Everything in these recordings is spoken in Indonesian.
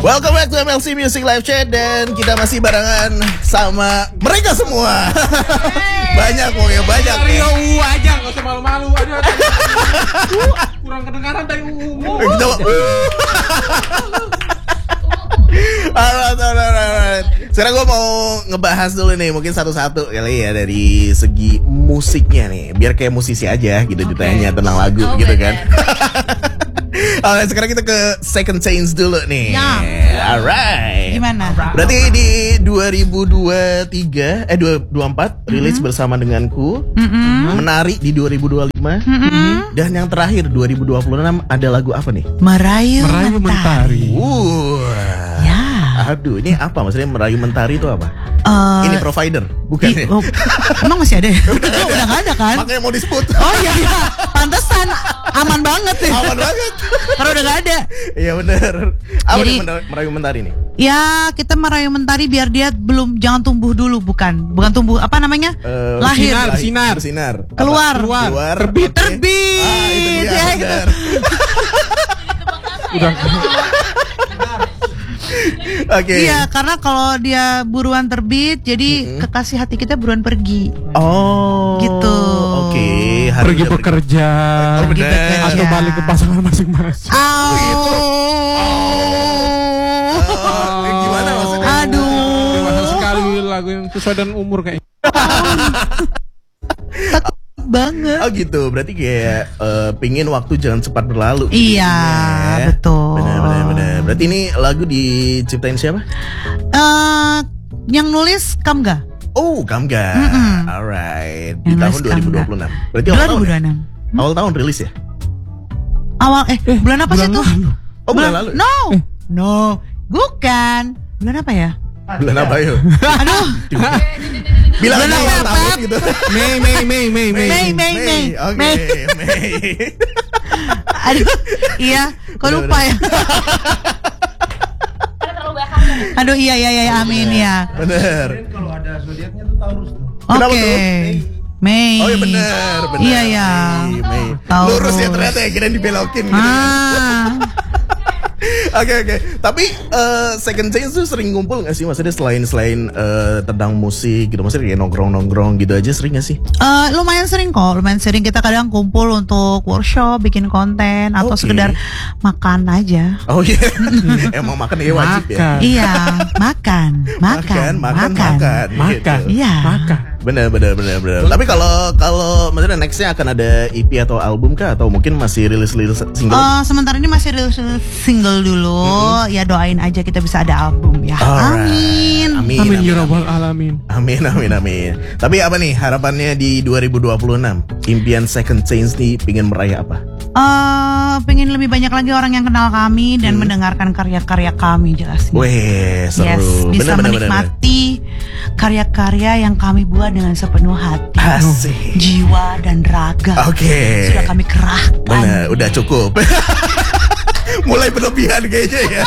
Welcome back to MLC Music Live Chat. Dan kita masih barengan sama mereka semua. Banyak pokoknya, banyak ya. Aja, gak usah malu-malu aja. Kurang kedengaran dari Alright. Sekarang gue mau ngebahas dulu nih, mungkin satu-satu kali ya dari segi musiknya nih, biar kayak musisi aja gitu ditanya tentang lagu gitu kan. Alright, sekarang kita ke Second Chance dulu nih. Alright. Gimana? Berarti di 2024 rilis bersama denganku. Menari di 2025. Dan yang terakhir 2026 ada lagu apa nih? Merayu Mentari. Ya. Aduh, ini apa maksudnya merayu mentari itu apa? Ini provider, bukan ya? Emang masih ada? Udah gak ada kan? Makanya mau disebut. Oh iya, pantesan. Aman banget ya. Aman banget. Karena udah gak ada. Iya bener. Apa Jadi, nih merayu mentari nih? Ya, kita merayu mentari biar dia jangan tumbuh dulu, bukan tumbuh, apa namanya? Lahir. Bersinar. Keluar. Terbit. Terbit. Itu dia, Ya, gitu. Udah. Oke. Iya, karena kalau dia buruan terbit, jadi kekasih hati kita buruan pergi. Oh. Gitu. Oke. Pergi bekerja. Oh, bener. Atau balik ke pasangan masing-masing. Gimana maksudnya? Aduh. Dewasa sekali lagu yang sesuai dengan umur kayaknya. Takut banget. Oh gitu, berarti kayak pingin waktu jangan cepat berlalu. Iya, betul. Benar. Berarti ini lagu diciptain siapa? Yang nulis Kamga. Oh, Kamga. Alright. Di Yang tahun nulis Kamga. 2026. Berarti awal tahun ya? 2026. Awal tahun rilis ya? Bulan apa sih tuh? Oh, bulan lalu. No, bukan. Bulan apa ya? Bulan apa yuk? Aduh. Bilang Bulan awal apa? tahun gitu. Mei. Oke, Mei. Aduh, iya. Kok lupa ya? Aduh, iya, amin ya. Bener. Kalau ada zodiaknya tuh Taurus tuh. Kenapa Oke. tuh? Mei. Oh iya bener. Iya, ya. Mei. Taurus. Lurus ya ternyata ya, kirain dibelokin gitu. Oke. Tapi Second Chance tuh sering ngumpul gak sih? Maksudnya selain tentang musik gitu, maksudnya kayak nongkrong gitu aja sering gak sih? Lumayan sering kok. Lumayan sering kita kadang kumpul untuk workshop, bikin konten, atau Oke. sekedar makan aja. Oh iya. Emang makan ya wajib ya. Iya, makan. Gitu. Iya. Bener. Tapi kalau maksudnya nextnya akan ada EP atau album kah? Atau mungkin masih rilis single? Sementara ini masih rilis single dulu. Ya doain aja kita bisa ada album ya. Alright. Amin ya rabbal alamin. Amin. Tapi apa nih harapannya di 2026? Impian Second Chance nih pingin meraih apa? Pengen lebih banyak lagi orang yang kenal kami dan mendengarkan karya-karya kami jelasnya. Weh, seru. Yes, bisa Bener. menikmati karya-karya yang kami buat dengan sepenuh hati, Asik. jiwa dan raga. Oke. Sudah kami kerahkan. Bener, udah cukup. Mulai berlebihan kayaknya ya.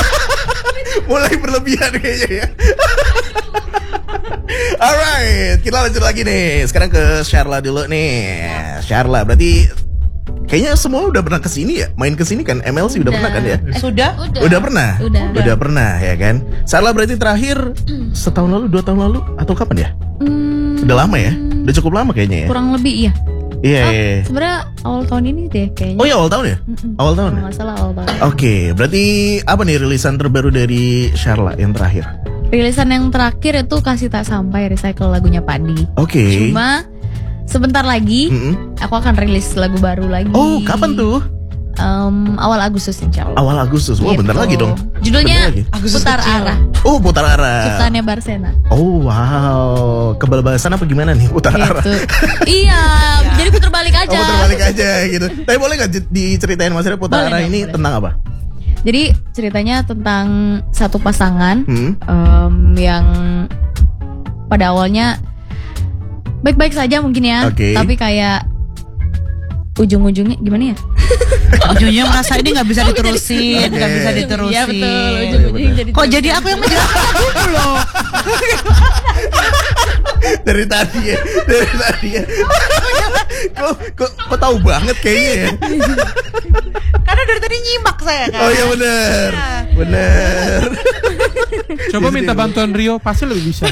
Alright, kita lanjut lagi nih. Sekarang ke Sharla dulu nih. Sharla, berarti kayaknya semua udah pernah kesini ya? Main kesini kan? MLC udah pernah kan ya? Sudah? Udah pernah? Udah Pernah ya kan? Sharla berarti terakhir setahun lalu, 2 tahun lalu atau kapan ya? Udah lama ya? Udah cukup lama kayaknya ya? kurang lebih iya. Iya. Sebenarnya awal tahun ini deh kayaknya. Oh ya awal tahun ya? Awal tahun. Kalau nggak salah awal tahun. Oke, berarti apa nih rilisan terbaru dari Sharla yang terakhir? Rilisan yang terakhir itu Kasih Tak Sampai, recycle lagunya Padi. Oke. Cuma sebentar lagi aku akan rilis lagu baru lagi. Oh, kapan tuh? Awal Agustus insya Allah. Awal Agustus. Wah, bentar lagi dong. Judulnya Bentar lagi. Putar Arah. Oh, putar arah. Ciptaannya Barsena. Oh, wow. Kebal-balasan apa gimana nih putar arah? Gitu. Iya, jadi putar balik aja. Oh, putar balik aja gitu. Tapi boleh nggak diceritain maksudnya putar arah ini boleh. tentang apa? Jadi ceritanya tentang satu pasangan yang pada awalnya baik-baik saja mungkin ya, Oke. tapi kayak ujung-ujungnya gimana ya? Ujungnya merasa ini nggak bisa diterusin, nggak bisa diterusin. Iya betul, ujung-ujungnya jadi. Kok jadi aku yang menjelaskan dulu loh? Dari tadi ya. Kok tahu banget kayaknya ya? Karena dari tadi nyimak saya kan. Oh iya bener. Bener. Coba minta bantuan Rio, pasti lebih bisa.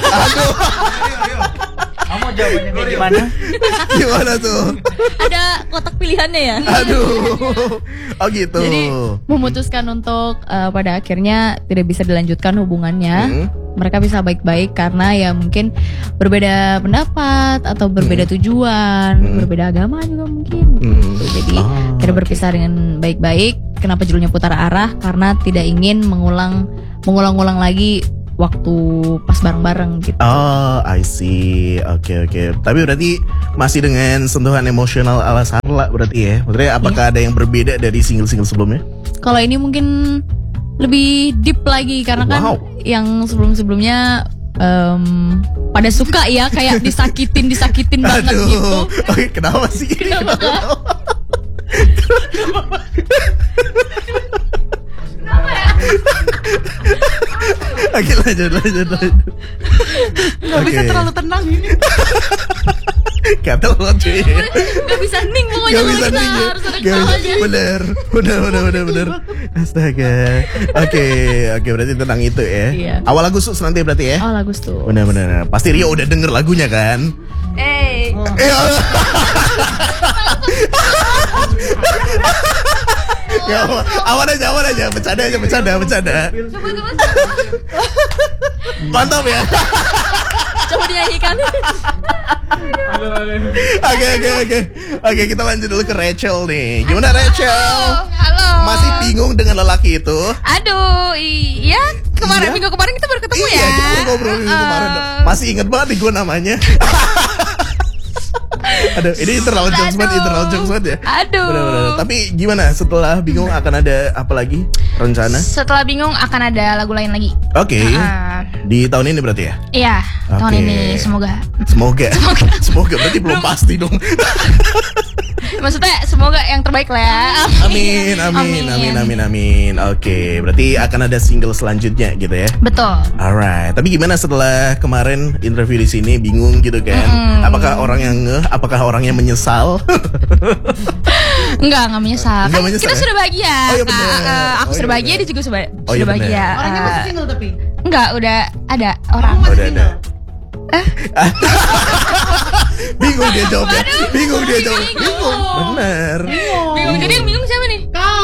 Kamu jawabannya kayak gimana? Gimana tuh? Ada kotak pilihannya ya. Aduh. Oh gitu. Jadi memutuskan untuk pada akhirnya tidak bisa dilanjutkan hubungannya. Mereka bisa baik-baik karena ya mungkin berbeda pendapat atau berbeda tujuan, berbeda agama juga mungkin. Jadi akhirnya berpisah dengan baik-baik. Kenapa judulnya Putar Arah? Karena tidak ingin mengulang-ulang lagi waktu pas bareng-bareng gitu. Oh, I see. Oke. Tapi berarti masih dengan sentuhan emosional ala Sarla berarti ya? Maksudnya apakah ada yang berbeda dari single-single sebelumnya? Kalau ini mungkin lebih deep lagi karena kan yang sebelum-sebelumnya pada suka ya kayak disakitin banget gitu. Oke, kenapa sih? Kenapa? Oke, lanjut. Gak bisa terlalu tenang ini. Kata lo cuy. Gak bisa ning pokoknya Gak kalau bisa kita nih. harus ada ketawanya. Bener. Astaga. Oke, berarti tentang itu ya. Iya. Awal Agustus nanti berarti ya. Oh Agustus. Bener. Pasti Rio udah denger lagunya kan? Ya, awan aja, bercanda. Mantap ya. Coba dinyanyikan. Oke, kita lanjut dulu ke Rachel nih. Gimana Rachel? Halo. Masih bingung dengan lelaki itu? Aduh, iya. Minggu kemarin kita baru ketemu ya. Iya, kita ngobrol minggu kemarin. Masih inget banget nih gue namanya. Aduh, ini internal jokes banget ya. Aduh. Bener. Tapi gimana setelah bingung akan ada apa lagi rencana? Setelah bingung akan ada lagu lain lagi. Oke. Di tahun ini berarti ya? Iya, tahun Oke. ini semoga. Semoga berarti belum pasti dong. Maksudnya semoga yang terbaik lah ya. Amin. Oke, berarti akan ada single selanjutnya gitu ya. Betul. Alright, tapi gimana setelah kemarin interview di sini bingung gitu kan? Apakah orang yang apakah orang yang menyesal? Enggak menyesal. Enggak Kan menyesal kita ya? sudah bahagia. Oh, iya bener. Aku Oh, sudah iya bahagia, bener. dia juga sudah Oh, iya bahagia. bener. Orangnya masih single tapi. Enggak, udah ada orang. Oh, udah ada. Bingung dia jawabnya. Bingung. Bener. Bingung. Jadi yang bingung siapa nih? Kau.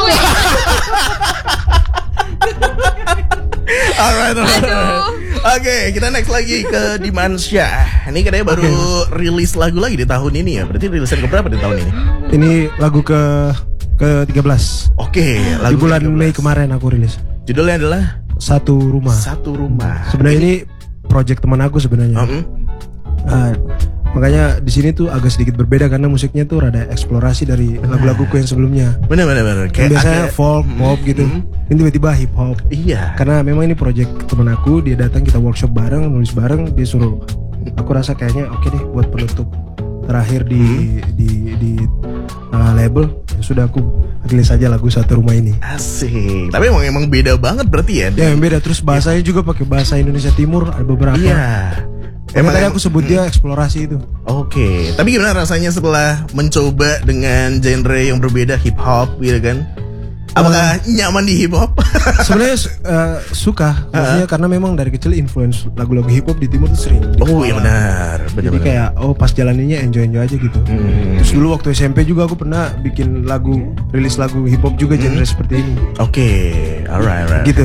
Alright. Oke, kita next lagi ke Dimansyah. Ini katanya baru rilis lagu lagi di tahun ini ya. Berarti rilisan keberapa di tahun ini? Ini lagu ke-13. Oke, Di lagu bulan 13. Mei kemarin aku rilis. Judulnya adalah Satu Rumah. Satu Rumah. Sebenarnya ini project teman aku sebenarnya. Makanya di sini tuh agak sedikit berbeda karena musiknya tuh rada eksplorasi dari lagu-laguku yang sebelumnya. Bener. Yang Kayak biasanya agak- folk, pop gitu. Ini tiba-tiba hip hop. Iya. Karena memang ini project teman aku, dia datang kita workshop bareng, nulis bareng, dia suruh. Aku rasa kayaknya oke deh buat penutup terakhir di label. Ya sudah aku rilis aja lagu Satu Rumah ini. Asik. Tapi emang beda banget berarti ya. Ya yang beda, terus bahasanya juga pakai bahasa Indonesia Timur ada beberapa. Iya. Emang tadi aku sebut dia eksplorasi itu. Oke. Tapi gimana rasanya setelah mencoba dengan genre yang berbeda hip hop gitu kan? Apakah nyaman di hip hop? Sebenarnya suka, maksudnya karena memang dari kecil influence lagu-lagu hip hop di timur tuh sering. Oh iya benar. Jadi kayak pas jalaninnya enjoy aja gitu. Terus dulu waktu SMP juga aku pernah bikin lagu, rilis lagu hip hop juga genre seperti ini. Oke, alright. Gitu.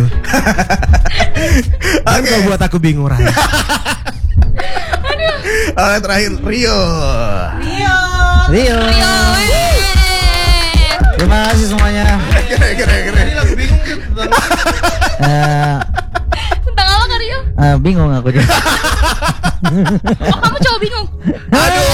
Dan kalau buat aku bingung Ray. Alright, terakhir Rio. Rio. Terima kasih semuanya. Keren. Tentang apa kan Rio? Bingung aku juga. Oh kamu cowok bingung. Aduh.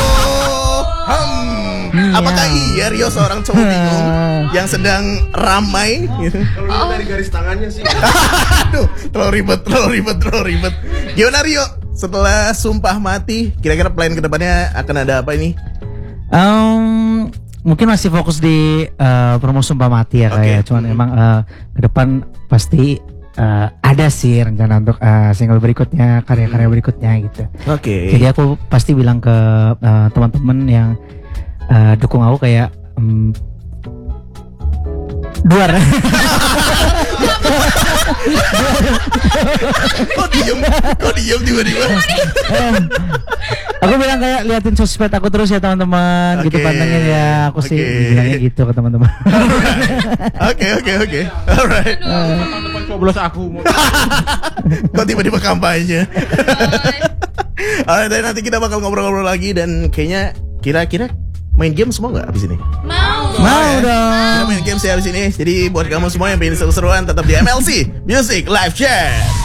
Apakah iya Rio seorang cowok bingung yang sedang ramai gitu? Kalau dari garis tangannya sih. Aduh, terlalu ribet. Gimana Rio? Setelah Sumpah Mati, kira-kira plan kedepannya akan ada apa ini? Mungkin masih fokus di promo Sumpah Mati ya kayak. Cuman emang ke depan pasti ada sih rencana untuk single berikutnya, karya-karya berikutnya gitu. Oke. Jadi aku pasti bilang ke teman-teman yang dukung aku kayak Duar. diem tiba-tiba. Aku bilang kayak liatin sosmed aku terus ya teman-teman, gitu Oke. pantengin ya. Aku sih Oke. bilangnya gitu ke teman-teman. Oke. Alright. Tahun depan coblos aku. Kok tiba-tiba kampanye? Alright, dan nanti kita bakal ngobrol-ngobrol lagi dan kayaknya kira-kira main game semua nggak abis ini? Mau. Mau dong. Kita main game sih abis ini. Jadi buat kamu semua yang pengen seru-seruan tetap di MLC Music Live Chat.